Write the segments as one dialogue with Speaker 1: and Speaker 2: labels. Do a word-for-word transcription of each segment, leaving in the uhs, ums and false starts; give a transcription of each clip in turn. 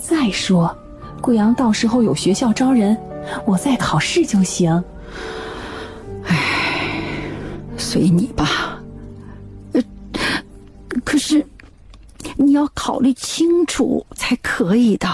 Speaker 1: 再说贵阳到时候有学校招人，我再考试就行。
Speaker 2: 唉，随你吧。呃，可是你要考虑清楚才可以的。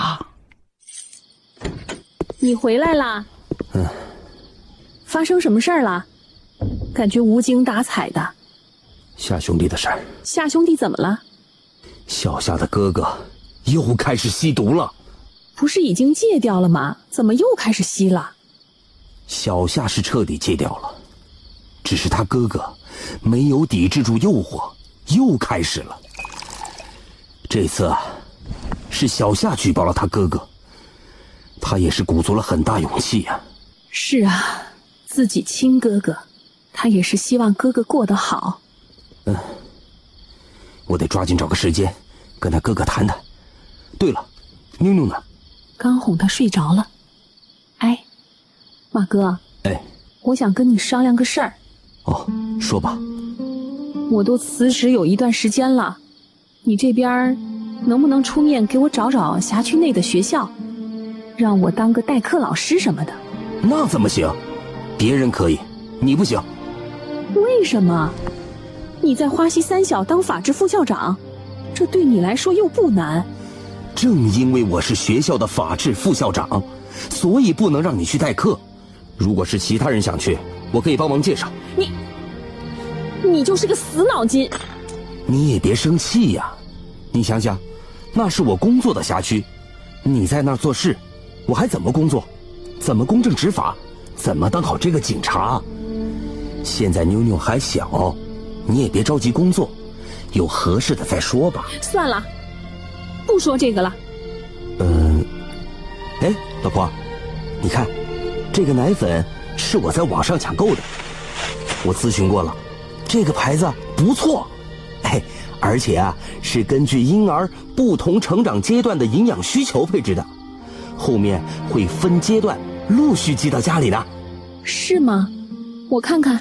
Speaker 1: 你回来啦？
Speaker 3: 嗯。
Speaker 1: 发生什么事儿了？感觉无精打采的。
Speaker 3: 夏兄弟的事儿。
Speaker 1: 夏兄弟怎么了？
Speaker 3: 小夏的哥哥又开始吸毒了。
Speaker 1: 不是已经戒掉了吗？怎么又开始吸了？
Speaker 3: 小夏是彻底戒掉了，只是他哥哥没有抵制住诱惑，又开始了。这次是小夏举报了他哥哥，他也是鼓足了很大勇气呀、啊。
Speaker 1: 是啊，自己亲哥哥，他也是希望哥哥过得好。
Speaker 3: 嗯，我得抓紧找个时间跟他哥哥谈谈。对了，妞妞呢？
Speaker 1: 刚哄他睡着了。哎，马哥。
Speaker 3: 哎，
Speaker 1: 我想跟你商量个事儿。
Speaker 3: 哦，说吧。
Speaker 1: 我都辞职有一段时间了，你这边能不能出面给我找找辖区内的学校，让我当个代课老师什么的？
Speaker 3: 那怎么行？别人可以，你不行。
Speaker 1: 为什么？你在花溪三小当法制副校长，这对你来说又不难。
Speaker 3: 正因为我是学校的法制副校长，所以不能让你去代课。如果是其他人想去，我可以帮忙介绍。
Speaker 1: 你，你就是个死脑筋。
Speaker 3: 你也别生气呀，你想想，那是我工作的辖区，你在那儿做事，我还怎么工作？怎么公正执法？怎么当好这个警察？现在妞妞还小，你也别着急工作，有合适的再说吧。
Speaker 1: 算了，不说这个了。
Speaker 3: 嗯，哎，老婆，你看，这个奶粉是我在网上抢购的，我咨询过了，这个牌子不错，哎，而且啊是根据婴儿不同成长阶段的营养需求配置的，后面会分阶段陆续寄到家里的。
Speaker 1: 是吗？我看看。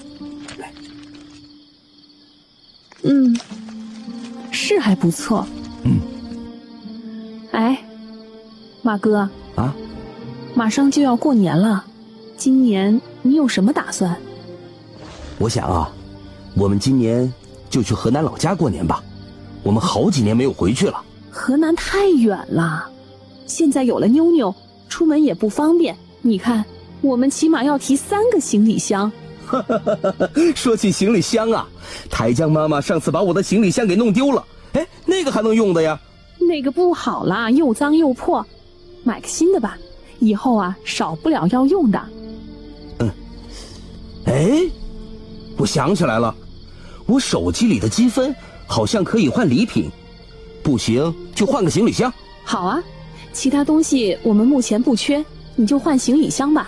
Speaker 1: 嗯，是还不错。
Speaker 3: 嗯。
Speaker 1: 哎，马哥
Speaker 3: 啊，
Speaker 1: 马上就要过年了，今年你有什么打算？
Speaker 3: 我想啊，我们今年就去河南老家过年吧，我们好几年没有回去了。
Speaker 1: 河南太远了，现在有了妞妞，出门也不方便。你看，我们起码要提三个行李箱。
Speaker 3: 说起行李箱啊，台江妈妈上次把我的行李箱给弄丢了，哎，那个还能用的呀？
Speaker 1: 那个不好啦，又脏又破，买个新的吧，以后啊少不了要用的。
Speaker 3: 嗯，哎，我想起来了，我手机里的积分好像可以换礼品，不行就换个行李箱。
Speaker 1: 好啊，其他东西我们目前不缺，你就换行李箱吧。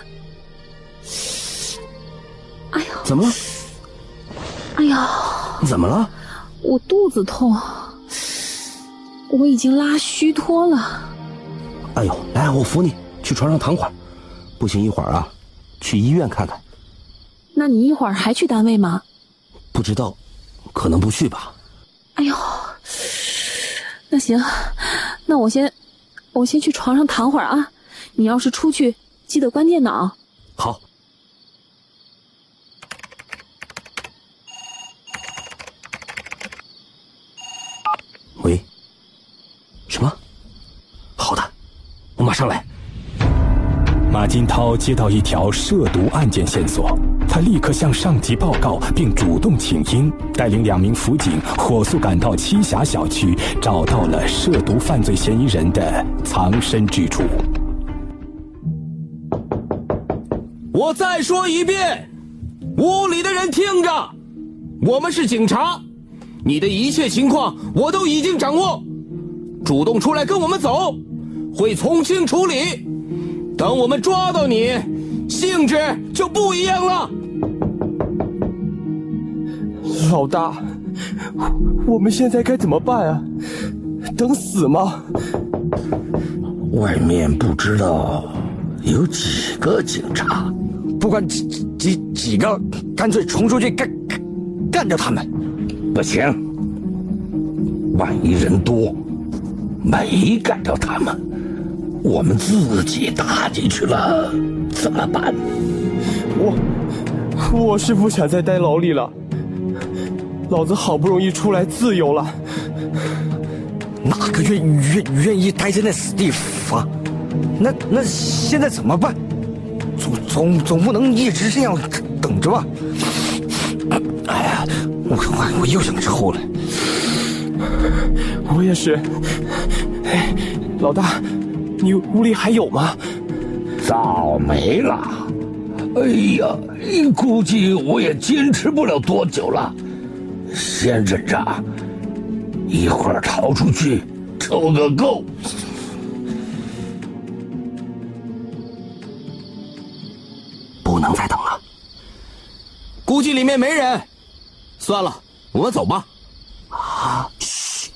Speaker 1: 哎呦，
Speaker 3: 怎么了？
Speaker 1: 哎呦，
Speaker 3: 怎么了？
Speaker 1: 我肚子痛，我已经拉虚脱了。
Speaker 3: 哎呦，来，我扶你去床上躺会儿，不行一会儿啊，去医院看看。
Speaker 1: 那你一会儿还去单位吗？
Speaker 3: 不知道，可能不去吧。
Speaker 1: 哎呦，那行，那我先，我先去床上躺会儿啊。你要是出去，记得关电脑。
Speaker 3: 好。喂，什么？好的，我马上来。
Speaker 4: 马金涛接到一条涉毒案件线索，他立刻向上级报告，并主动请缨，带领两名辅警火速赶到栖霞小区，找到了涉毒犯罪嫌疑人的藏身之处。
Speaker 3: 我再说一遍，屋里的人听着，我们是警察，你的一切情况我都已经掌握，主动出来跟我们走，会从轻处理。等我们抓到你，性质就不一样了。
Speaker 5: 老大，我们现在该怎么办啊？等死吗？
Speaker 6: 外面不知道有几个警察，
Speaker 5: 不管几几几个，干脆冲出去干干干掉他们。
Speaker 6: 不行，万一人多，没干掉他们， 我们自己打进去了，怎么办？
Speaker 5: 我我是不想再待牢里了，老子好不容易出来自由了。
Speaker 3: 哪个愿愿愿意待在那死地方？那那现在怎么办？总总总不能一直这样等着吧？哎呀，我我我又想吃齁了。
Speaker 5: 我也是。哎，老大，你屋里还有吗？
Speaker 6: 早没了。哎呀，估计我也坚持不了多久了，先忍着，一会儿逃出去抽个够。
Speaker 3: 不能再等了，估计里面没人。算了，我们走吧。啊，嘘！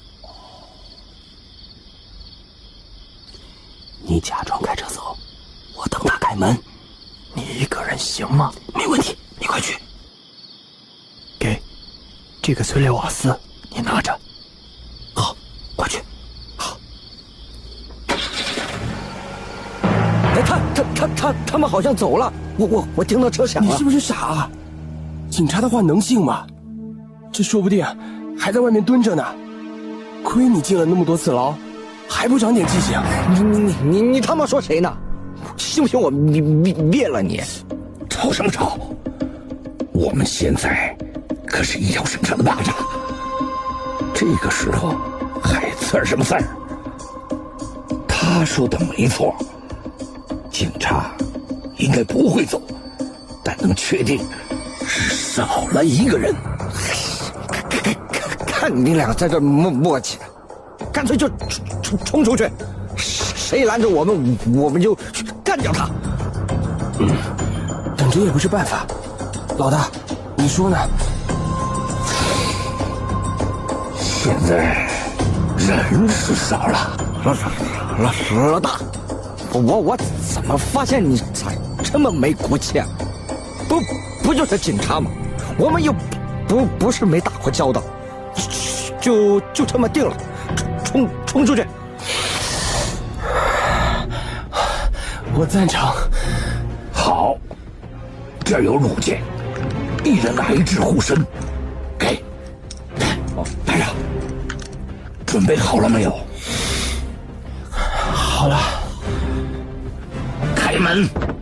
Speaker 3: 你假装开车走，我等他开门。
Speaker 5: 你一个人行吗？
Speaker 3: 没问题，你快去。
Speaker 5: 给，这个催泪瓦斯，你拿着。
Speaker 3: 好，快去。
Speaker 5: 好。
Speaker 3: 哎，他他他他他们好像走了，我我我听到车响了。
Speaker 5: 你是不是傻啊？警察的话能信吗？这说不定还在外面蹲着呢。亏你进了那么多次牢，还不长点记性？
Speaker 3: 你你你你你他妈说谁呢？信不信我灭灭灭了你？
Speaker 6: 吵什么吵？我们现在可是一条绳上的蚂蚱，这个时候还刺儿什么刺儿？他说的没错，警察应该不会走，但能确定是少了一个人。
Speaker 3: 看看看你俩在这磨磨叽，干脆就冲冲冲出去，谁拦着我们，我们就干掉他。
Speaker 5: 嗯，等着也不是办法。老大，你说呢？
Speaker 6: 现在人是少了。
Speaker 3: 老老老大，我我怎么发现你咋这么没骨气啊？不不就是警察吗？我们又不不是没打过交道，就就这么定了，冲冲出去！
Speaker 5: 我赞成。
Speaker 6: 好，这儿有弩箭，一人拿一支护身，给，哦，带上。准备好了没有？
Speaker 5: 好了。
Speaker 6: 开门。